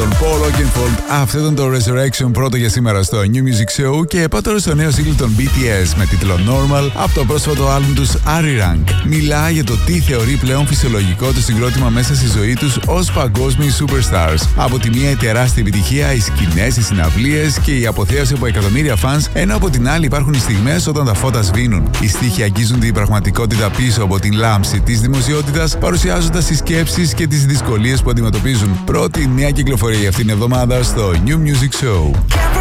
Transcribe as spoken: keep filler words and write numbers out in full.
τον Paul Oakenfold. Αυτό ήταν το Resurrection, πρώτο για σήμερα στο New Music Show. Και πάω τώρα στο νέο σύγκλι των μπι τι ες με τίτλο Normal από το πρόσφατο άλμπουμ τους Arirang. Μιλά για το τι θεωρεί πλέον φυσιολογικό το συγκρότημα μέσα στη ζωή τους ως παγκόσμιοι superstars. Από τη μία η τεράστια επιτυχία, οι σκηνές, οι συναυλίες και η αποθέωση από εκατομμύρια φανς, ενώ από την άλλη υπάρχουν οι στιγμές όταν τα φώτα σβήνουν. Οι στίχοι αγγίζουν την πραγματικότητα πίσω από την λάμψη της δημοσιότητας, παρουσιάζοντας τις σκέψεις και τις δυσκολίες που αντιμετωπίζουν. Πρώτη νέα κυκλοφορία για αυτήν την εβδομάδα στο New Music Show.